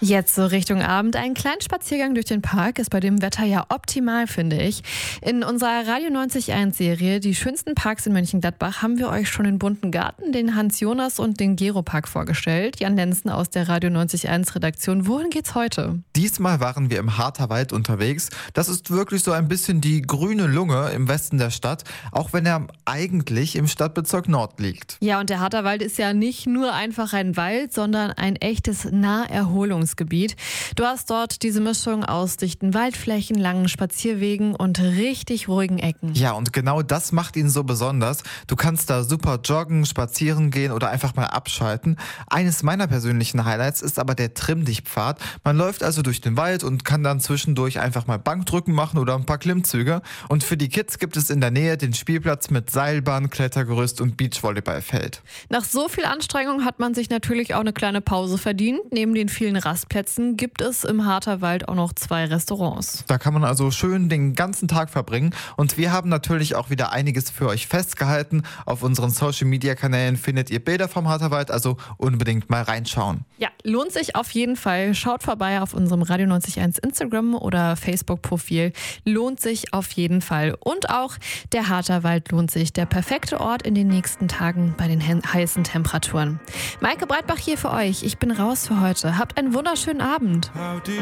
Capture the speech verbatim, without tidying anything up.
Jetzt so Richtung Abend. Ein kleiner Spaziergang durch den Park ist bei dem Wetter ja optimal, finde ich. In unserer Radio neunzig Komma eins Serie Die schönsten Parks in Mönchengladbach haben wir euch schon den bunten Garten, den Hans-Jonas und den Gero-Park vorgestellt. Jan Lenzen aus der Radio neunzig Komma eins Redaktion. Wohin geht's heute? Diesmal waren wir im Harterwald unterwegs. Das ist wirklich so ein bisschen die grüne Lunge im Westen der Stadt, auch wenn er eigentlich im Stadtbezirk Nord liegt. Ja, und der Harterwald ist ja nicht nur einfach ein Wald, sondern ein echtes Naherholungsgebiet. Du hast dort diese Mischung aus dichten Waldflächen, langen Spazierwegen und richtig ruhigen Ecken. Ja, und genau das macht ihn so besonders. Du kannst da super joggen, spazieren gehen oder einfach mal abschalten. Eines meiner persönlichen Highlights ist aber der Trimm-dich-Pfad. Man läuft also durch den Wald und kann dann zwischendurch einfach mal Bankdrücken machen oder ein paar Klimmzüge. Und für die Kids gibt es in der Nähe den Spielplatz mit Seilbahn, Klettergerüst und Beachvolleyballfeld. Nach so viel Anstrengung hat man sich natürlich auch eine kleine Pause verdient. Neben den vielen Rastplätzen gibt es im Harterwald auch noch zwei Restaurants. Da kann man also schön den ganzen Tag verbringen. Und wir haben natürlich auch wieder einiges für euch festgehalten. Auf unseren Social-Media-Kanälen findet ihr Bilder vom Harterwald, also unbedingt mal reinschauen. Ja, lohnt sich auf jeden Fall. Schaut vorbei auf unserem Radio neunzig Komma eins Instagram- oder Facebook-Profil. Lohnt sich auf jeden Fall. Und auch der Harterwald lohnt sich. Der perfekte Ort in den nächsten Tagen bei den heißen Temperaturen. Maike Breitbach hier für euch. Ich bin raus für heute. Habt einen wunderschönen Abend.